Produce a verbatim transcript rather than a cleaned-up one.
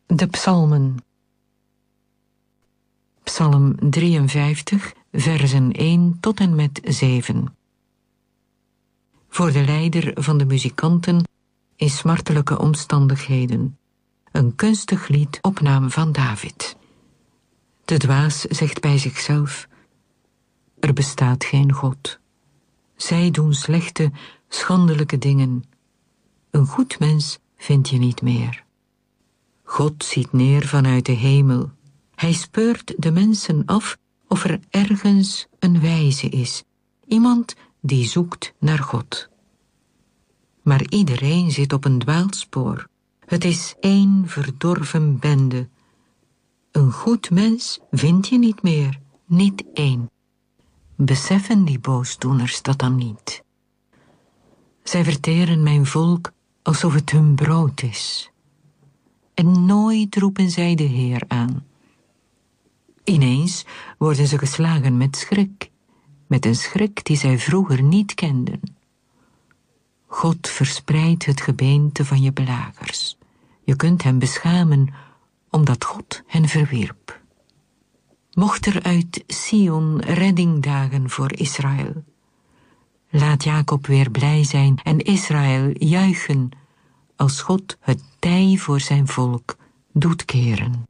De psalmen. Psalm drieënvijftig, versen één tot en met zeven. Voor de leider van de muzikanten in smartelijke omstandigheden. Een kunstig lied, opname van David. De dwaas zegt bij zichzelf: er bestaat geen God. Zij doen slechte, schandelijke dingen. Een goed mens vind je niet meer. God ziet neer vanuit de hemel. Hij speurt de mensen af of er ergens een wijze is. Iemand die zoekt naar God. Maar iedereen zit op een dwaalspoor. Het is één verdorven bende. Een goed mens vind je niet meer, niet één. Beseffen die boosdoeners dat dan niet? Zij verteren mijn volk alsof het hun brood is. En nooit roepen zij de Heer aan. Ineens worden ze geslagen met schrik, met een schrik die zij vroeger niet kenden. God verspreidt het gebeente van je belagers. Je kunt hen beschamen, omdat God hen verwierp. Mocht er uit Sion redding dagen voor Israël. Laat Jacob weer blij zijn en Israël juichen, als God het tij voor zijn volk doet keren.